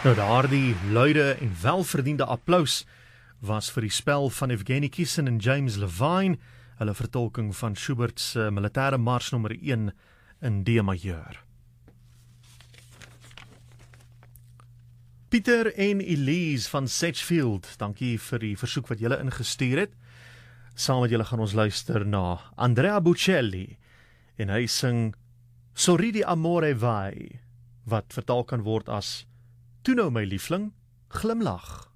Nou daardie luide en welverdiende applaus was vir die spel van Evgeny Kissin en James Levine, hulle vertolking van Schubert se militaire mars nommer 1 in D majeur. Pieter en Elise van Sedgefield, dankie vir die versoek wat julle ingestuur het. Saam met julle gaan ons luister na Andrea Bocelli en hy sing Sorridi amore vai, wat vertaal kan word as Toe nou my liefling, glimlag.